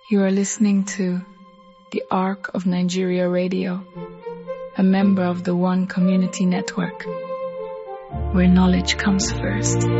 You are listening to the Arc of Nigeria Radio, a member of the One Community Network, where knowledge comes first.